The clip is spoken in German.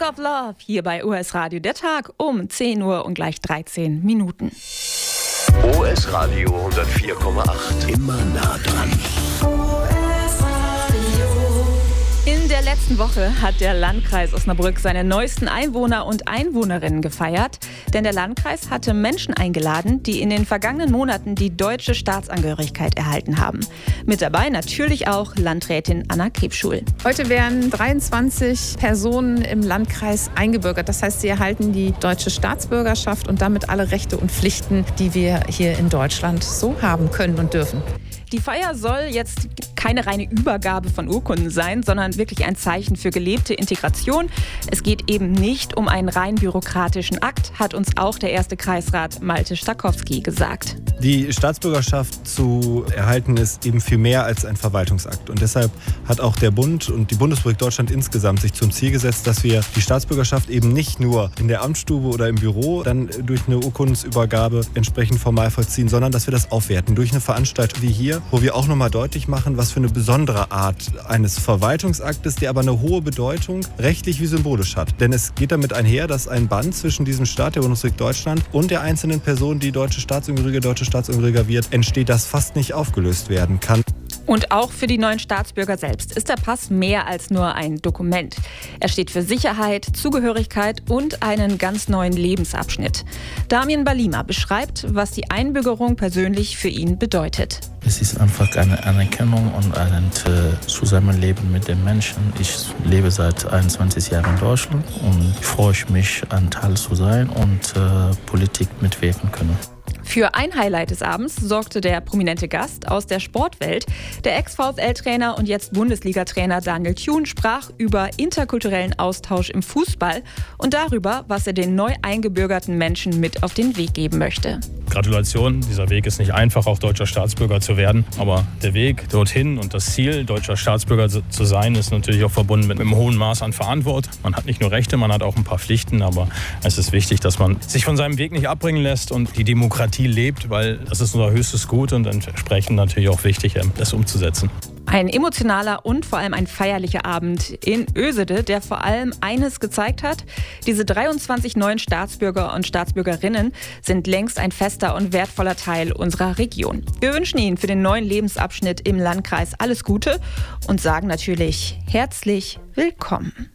of Love hier bei US Radio. Der Tag um 10 Uhr und gleich 13 Minuten. US Radio 104,8. Immer nah dran. In der letzten Woche hat der Landkreis Osnabrück seine neuesten Einwohner und Einwohnerinnen gefeiert. Denn der Landkreis hatte Menschen eingeladen, die in den vergangenen Monaten die deutsche Staatsangehörigkeit erhalten haben. Mit dabei natürlich auch Landrätin Anna Kebschul. Heute werden 23 Personen im Landkreis eingebürgert. Das heißt, sie erhalten die deutsche Staatsbürgerschaft und damit alle Rechte und Pflichten, die wir hier in Deutschland so haben können und dürfen. Die Feier soll jetzt keine reine Übergabe von Urkunden sein, sondern wirklich ein Zeichen für gelebte Integration. Es geht eben nicht um einen rein bürokratischen Akt, hat uns auch der erste Kreisrat Malte Stakowski gesagt. Die Staatsbürgerschaft zu erhalten ist eben viel mehr als ein Verwaltungsakt. Und deshalb hat auch der Bund und die Bundesrepublik Deutschland insgesamt sich zum Ziel gesetzt, dass wir die Staatsbürgerschaft eben nicht nur in der Amtsstube oder im Büro dann durch eine Urkundensübergabe entsprechend formal vollziehen, sondern dass wir das aufwerten durch eine Veranstaltung wie hier, wo wir auch nochmal deutlich machen, was für eine besondere Art eines Verwaltungsaktes, der aber eine hohe Bedeutung rechtlich wie symbolisch hat. Denn es geht damit einher, dass ein Band zwischen diesem Staat, der Bundesrepublik Deutschland, und der einzelnen Person, die deutsche Staatsangehöriger wird, entsteht, das fast nicht aufgelöst werden kann. Und auch für die neuen Staatsbürger selbst ist der Pass mehr als nur ein Dokument. Er steht für Sicherheit, Zugehörigkeit und einen ganz neuen Lebensabschnitt. Damien Balima beschreibt, was die Einbürgerung persönlich für ihn bedeutet. Es ist einfach eine Anerkennung und ein Zusammenleben mit den Menschen. Ich lebe seit 21 Jahren in Deutschland und freue mich, ein Teil zu sein und Politik mitwirken können. Für ein Highlight des Abends sorgte der prominente Gast aus der Sportwelt. Der Ex-VfL-Trainer und jetzt Bundesliga-Trainer Daniel Thun sprach über interkulturellen Austausch im Fußball und darüber, was er den neu eingebürgerten Menschen mit auf den Weg geben möchte. Gratulation, dieser Weg ist nicht einfach, auch deutscher Staatsbürger zu werden. Aber der Weg dorthin und das Ziel, deutscher Staatsbürger zu sein, ist natürlich auch verbunden mit einem hohen Maß an Verantwortung. Man hat nicht nur Rechte, man hat auch ein paar Pflichten, aber es ist wichtig, dass man sich von seinem Weg nicht abbringen lässt und die Demokratie lebt, weil das ist unser höchstes Gut und entsprechend natürlich auch wichtig, das umzusetzen. Ein emotionaler und vor allem ein feierlicher Abend in Ösede, der vor allem eines gezeigt hat: Diese 23 neuen Staatsbürger und Staatsbürgerinnen sind längst ein fester und wertvoller Teil unserer Region. Wir wünschen Ihnen für den neuen Lebensabschnitt im Landkreis alles Gute und sagen natürlich herzlich willkommen.